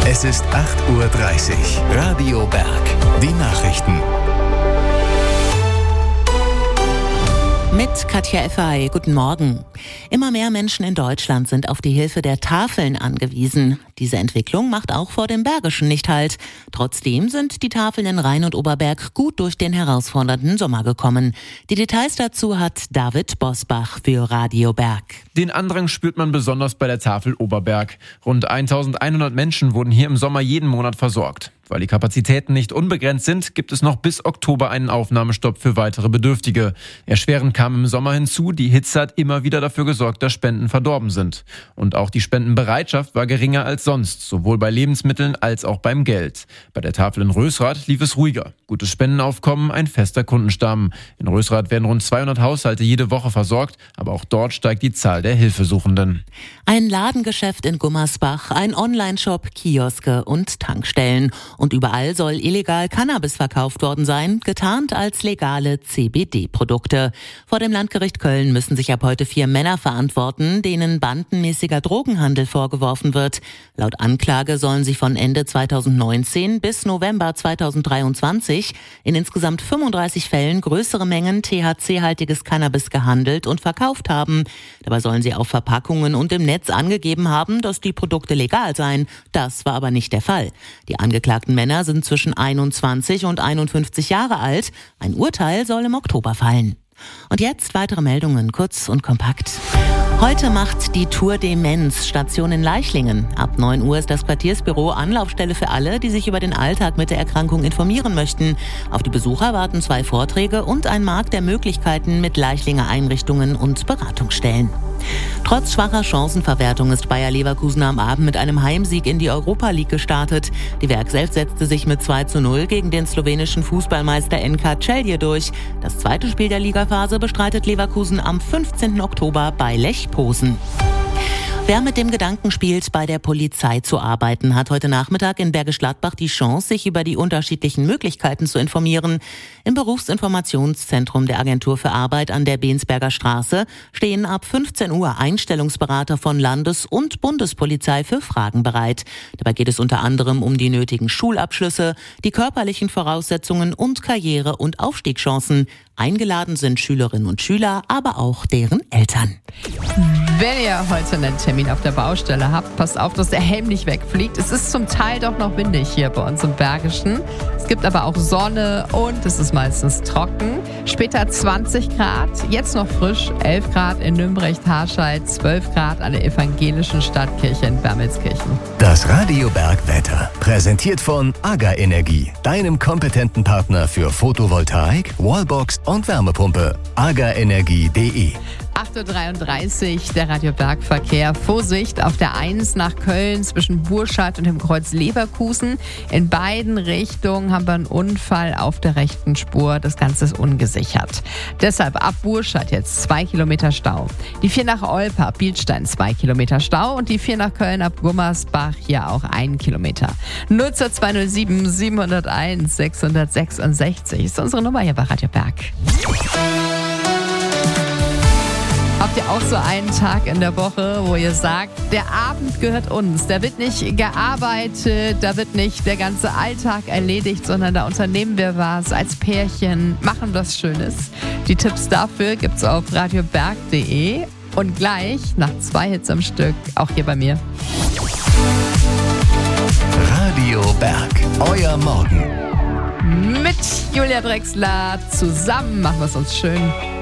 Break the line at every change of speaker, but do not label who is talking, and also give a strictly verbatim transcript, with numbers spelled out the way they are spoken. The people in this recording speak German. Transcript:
Es ist acht Uhr dreißig. Radio Berg. Die Nachrichten.
Mit Katja Effay, guten Morgen. Immer mehr Menschen in Deutschland sind auf die Hilfe der Tafeln angewiesen. Diese Entwicklung macht auch vor dem Bergischen nicht Halt. Trotzdem sind die Tafeln in Rhein und Oberberg gut durch den herausfordernden Sommer gekommen. Die Details dazu hat David Bosbach für Radio Berg.
Den Andrang spürt man besonders bei der Tafel Oberberg. Rund eintausendeinhundert Menschen wurden hier im Sommer jeden Monat versorgt. Weil die Kapazitäten nicht unbegrenzt sind, gibt es noch bis Oktober einen Aufnahmestopp für weitere Bedürftige. Erschwerend kam im Sommer hinzu, die Hitze hat immer wieder dafür gesorgt, dass Spenden verdorben sind. Und auch die Spendenbereitschaft war geringer als sonst, sowohl bei Lebensmitteln als auch beim Geld. Bei der Tafel in Rösrath lief es ruhiger. Gutes Spendenaufkommen, ein fester Kundenstamm. In Rösrath werden rund zweihundert Haushalte jede Woche versorgt, aber auch dort steigt die Zahl der Hilfesuchenden.
Ein Ladengeschäft in Gummersbach, ein Onlineshop, Kioske und Tankstellen. Und überall soll illegal Cannabis verkauft worden sein, getarnt als legale C B D-Produkte. Vor dem Landgericht Köln müssen sich ab heute vier Männer verantworten, denen bandenmäßiger Drogenhandel vorgeworfen wird. Laut Anklage sollen sie von Ende zweitausendneunzehn bis November zweitausenddreiundzwanzig in insgesamt fünfunddreißig Fällen größere Mengen T H C-haltiges Cannabis gehandelt und verkauft haben. Dabei sollen sie auf Verpackungen und im Netz angegeben haben, dass die Produkte legal seien. Das war aber nicht der Fall. Die Angeklagten Männer sind zwischen einundzwanzig und einundfünfzig Jahre alt. Ein Urteil soll im Oktober fallen. Und jetzt weitere Meldungen, kurz und kompakt. Heute macht die Tour Demenz Station in Leichlingen. Ab neun Uhr ist das Quartiersbüro Anlaufstelle für alle, die sich über den Alltag mit der Erkrankung informieren möchten. Auf die Besucher warten zwei Vorträge und ein Markt der Möglichkeiten mit Leichlinger Einrichtungen und Beratungsstellen. Trotz schwacher Chancenverwertung ist Bayer Leverkusen am Abend mit einem Heimsieg in die Europa League gestartet. Die Werk selbst setzte sich mit zwei zu null gegen den slowenischen Fußballmeister N K Celje durch. Das zweite Spiel der Ligaphase bestreitet Leverkusen am fünfzehnten Oktober bei Lech Posen. Wer mit dem Gedanken spielt, bei der Polizei zu arbeiten, hat heute Nachmittag in Bergisch Gladbach die Chance, sich über die unterschiedlichen Möglichkeiten zu informieren. Im Berufsinformationszentrum der Agentur für Arbeit an der Bensberger Straße stehen ab fünfzehn Uhr Einstellungsberater von Landes- und Bundespolizei für Fragen bereit. Dabei geht es unter anderem um die nötigen Schulabschlüsse, die körperlichen Voraussetzungen und Karriere- und Aufstiegschancen. Eingeladen sind Schülerinnen und Schüler, aber auch deren Eltern.
Wenn ihr heute einen Termin auf der Baustelle habt, passt auf, dass der Helm nicht wegfliegt. Es ist zum Teil doch noch windig hier bei uns im Bergischen. Es gibt aber auch Sonne und es ist meistens trocken. Später zwanzig Grad, jetzt noch frisch, elf Grad in Nümbrecht-Harscheid, zwölf Grad an der evangelischen Stadtkirche in Wermelskirchen.
Das Radio Berg Wetter, präsentiert von AGA Energie, deinem kompetenten Partner für Photovoltaik, Wallbox und Wärmepumpe. aga energie punkt de.
acht Uhr dreiunddreißig, der Radio Berg Verkehr. Vorsicht auf der eins nach Köln zwischen Burscheid und dem Kreuz Leverkusen. In beiden Richtungen haben wir einen Unfall auf der rechten Spur. Das Ganze ist ungesichert. Deshalb ab Burscheid jetzt zwei Kilometer Stau. Die vier nach Olpe ab Bielstein zwei Kilometer Stau und die vier nach Köln ab Gummersbach hier auch ein Kilometer. null zwei null sieben sieben null eins sechs sechs sechs ist unsere Nummer hier bei Radio Berg. Habt ihr auch so einen Tag in der Woche, wo ihr sagt, der Abend gehört uns, da wird nicht gearbeitet, da wird nicht der ganze Alltag erledigt, sondern da unternehmen wir was als Pärchen, machen was Schönes. Die Tipps dafür gibt's auf radioberg punkt de und gleich nach zwei Hits am Stück auch hier bei mir.
Radio Berg, euer Morgen.
Mit Julia Drexler zusammen machen wir es uns schön.